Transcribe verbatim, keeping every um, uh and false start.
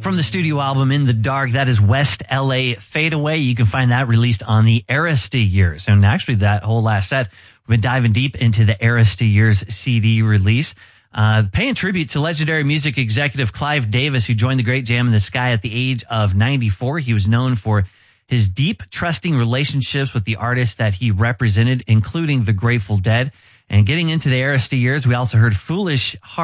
From the studio album In the Dark, that is West L A Fadeaway. You can find that released on the Arista Years. And actually, that whole last set, we've been diving deep into the Arista Years C D release. Uh, paying tribute to legendary music executive Clive Davis, who joined the Great Jam in the Sky at the age of ninety-four. He was known for his deep, trusting relationships with the artists that he represented, including the Grateful Dead. And getting into the Arista Years, we also heart Foolish Heart.